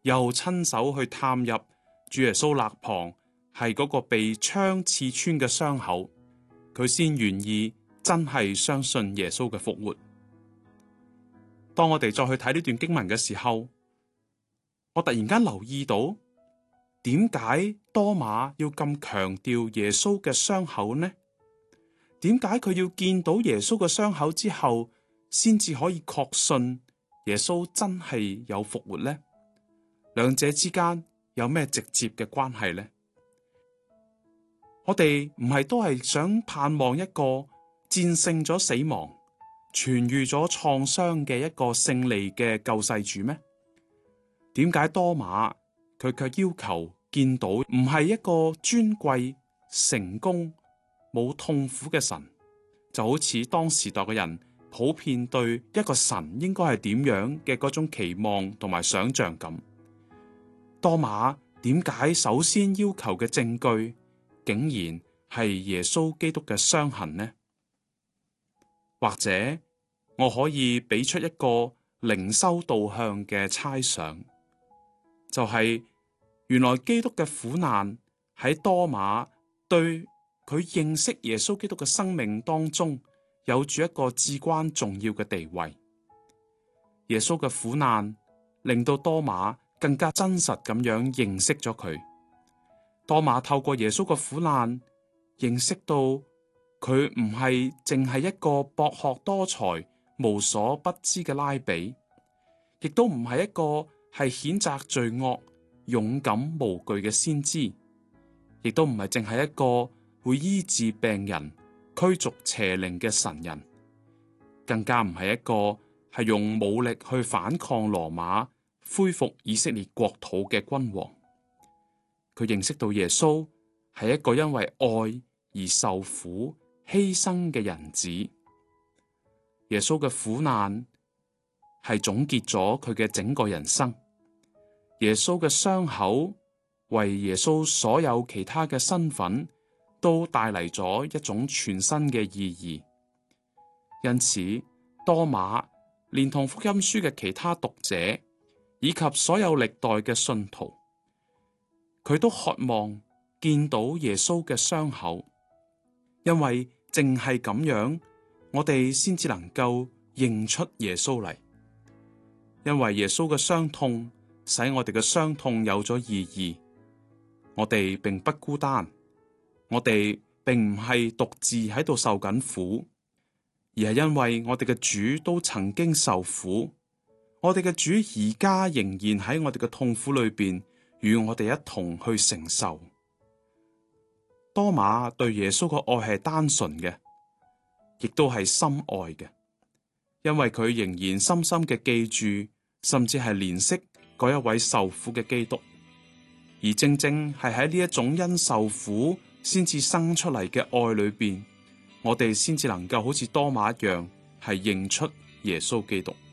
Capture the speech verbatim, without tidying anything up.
又親手去探入主耶穌肋旁係嗰個被槍刺穿嘅傷口，佢先願意真係相信耶穌嘅復活。當我哋再去睇呢段經文嘅時候，我突然間留意到，點解多馬要咁強調耶穌嘅傷口呢？點解佢要見到耶穌嘅傷口之後，先至可以確信耶穌真係有復活呢？兩者之間有咩直接嘅關係呢？我哋唔係都係想盼望一個戰勝咗死亡、痊癒咗創傷嘅一個勝利嘅救世主咩？點解多馬佢卻要求見到唔係一個尊貴、成功、冇痛苦嘅神，就好似當時代嘅人普遍對一個神應該係點樣嘅嗰種期望同埋想象咁。多馬點解首先要求嘅證據竟然係耶穌基督嘅傷痕呢？或者我可以俾出一個靈修導向嘅猜想，就係、是、原來基督嘅苦難喺多馬對佢認識耶穌基督嘅生命當中有住一個至關重要嘅地位。耶穌嘅苦難令到多馬更加真實咁樣認識咗佢。多馬透過耶穌嘅苦難認識到佢唔係淨係一個博學多才、無所不知嘅拉比，亦都唔係一個係譴責罪惡、勇敢無懼嘅先知，亦都唔係淨係一個會醫治病人、驅逐邪靈嘅神人，更加唔係一個係用武力去反抗羅馬、恢復以色列國土嘅君王。佢認識到耶穌係一個因為愛而受苦、犧牲嘅人子。耶穌嘅苦難係總結咗佢嘅整個人生。耶穌嘅傷口為耶穌所有其他嘅身份都帶嚟咗一種全新嘅意義。因此，多馬連同福音書嘅其他讀者以及所有歷代嘅信徒，佢都渴望見到耶穌嘅傷口，因為淨係咁樣，我哋先至能夠認出耶穌嚟。因為耶穌嘅傷痛使我哋嘅傷痛有咗意義，我哋並不孤單，我哋並唔係獨自喺度受緊苦，而係因為我哋嘅主都曾經受苦，我哋嘅主而家仍然喺我哋嘅痛苦裏邊與我哋一同去承受。多馬對耶穌嘅愛係單純嘅，亦都係深愛嘅，因為佢仍然深深嘅記住，甚至係憐惜嗰一位受苦嘅基督。而正正係喺呢一種因受苦先至生出嚟嘅愛裏邊，我哋先至能夠好似多馬一樣係認出耶穌基督。